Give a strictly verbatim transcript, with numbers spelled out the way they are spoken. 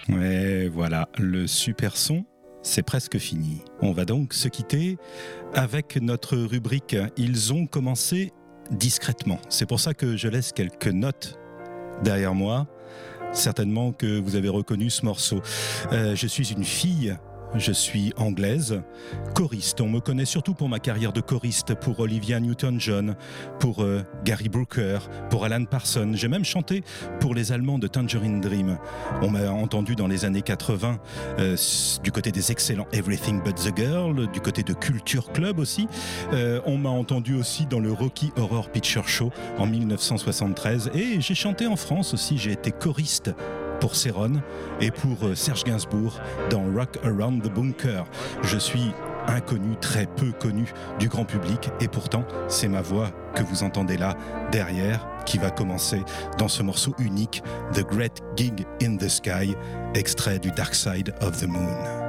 Et voilà, le super son, c'est presque fini. On va donc se quitter avec notre rubrique « Ils ont commencé discrètement ». C'est pour ça que je laisse quelques notes derrière moi. Certainement que vous avez reconnu ce morceau. Euh, je suis une fille, je suis anglaise, choriste. On me connaît surtout pour ma carrière de choriste, pour Olivia Newton-John, pour euh, Gary Brooker, pour Alan Parsons. J'ai même chanté pour les Allemands de Tangerine Dream. On m'a entendu dans les années quatre-vingts euh, du côté des excellents Everything But The Girl, du côté de Culture Club aussi. Euh, on m'a entendu aussi dans le Rocky Horror Picture Show en dix-neuf cent soixante-treize. Et j'ai chanté en France aussi, j'ai été choriste pour Céron et pour Serge Gainsbourg dans Rock Around the Bunker. Je suis inconnu, très peu connu du grand public et pourtant c'est ma voix que vous entendez là derrière qui va commencer dans ce morceau unique The Great Gig in the Sky, extrait du Dark Side of the Moon.